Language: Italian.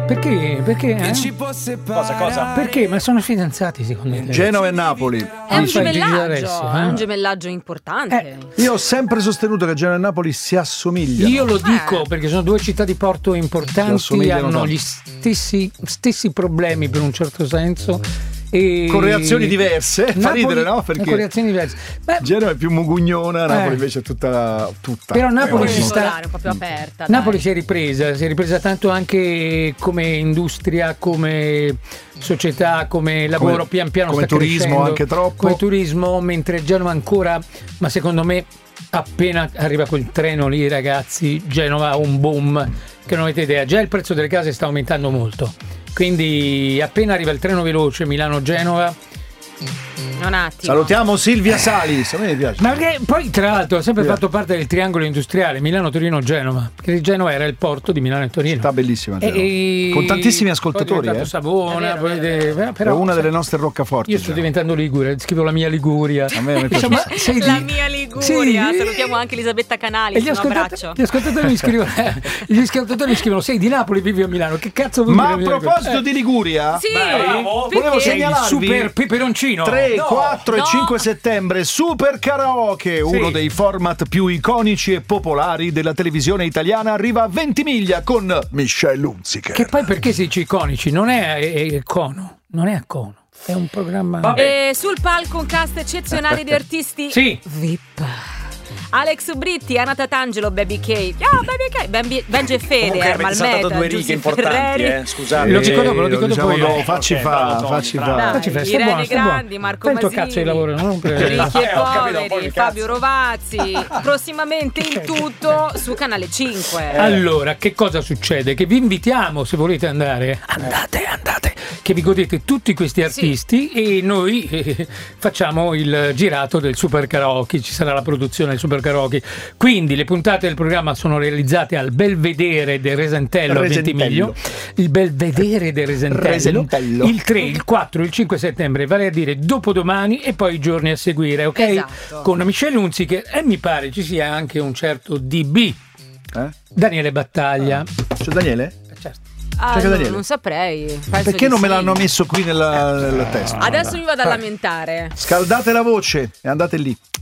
Perché? Cosa? Perché? Ma sono fidanzati secondo me. Genova e Napoli. È un gemellaggio importante. Io ho sempre sostenuto che Genova e Napoli si assomigliano. Io lo dico perché sono due città di porto importanti, hanno gli stessi problemi per un certo senso. Con reazioni diverse, fa ridere, no? Perché con reazioni diverse. Genova è più mugugnona, Napoli invece è tutta. Però Napoli si sta un po' più aperta. Napoli si è ripresa tanto anche come industria, come società, come lavoro, pian piano come sta turismo crescendo, anche troppo. come turismo, mentre Genova ancora, ma secondo me appena arriva quel treno lì, ragazzi, Genova ha un boom che non avete idea. Già il prezzo delle case sta aumentando molto. Quindi appena arriva il treno veloce Milano-Genova. Un attimo. Salutiamo Silvia Salis, a me piace. Ma che poi tra l'altro ha sempre fatto parte del triangolo industriale Milano-Torino-Genova, perché Genova era il porto di Milano e Torino. Sta bellissima con tantissimi ascoltatori, Savona, però è una delle nostre roccaforti. Io sto diventando ligure, scrivo la mia Liguria. A me piace. La mia Liguria. Sì. Salutiamo anche Elisabetta Canali, un abbraccio. Gli ascoltatori mi scrivono sei di Napoli, vivi a Milano, che cazzo vuoi Ma dire? a proposito di Liguria, sì, volevo segnalarvi super peperoncino 3, 4 e 5 settembre Super Karaoke, uno dei format più iconici e popolari della televisione italiana, arriva a Ventimiglia con Michelle Hunziker. Che poi perché si dice iconici? Non è Cono, non è a Cono, è un programma. E sul palco un cast eccezionale di artisti VIP. Alex Britti, Anna Tatangelo, Baby K, Benji e Fede, Ermal Meta, due righe importanti, scusate. Lo dico dopo io. Facci fa. Irene Grandi, Marco Masini, cazzo di lavoro, non Ricchi e Poveri, Fabio Rovazzi, prossimamente in tutto su Canale 5. Allora, che cosa succede? Che vi invitiamo, se volete andare, andate, che vi godete tutti questi artisti e noi facciamo il girato del Super Karaoke, ci sarà la produzione del Super Karaoke. Quindi le puntate del programma sono realizzate al Belvedere del Resentello a Ventimiglia. Il Belvedere del Resentello. Il 3, il 4, il 5 settembre, vale a dire dopodomani e poi i giorni a seguire, ok? Esatto. Con Michelle Hunziker e mi pare ci sia anche un certo DB. Daniele Battaglia. C'è Daniele? Certo. Non saprei. Perché non me l'hanno messo qui nella testa? Adesso mi vado a lamentare. Scaldate la voce e andate lì.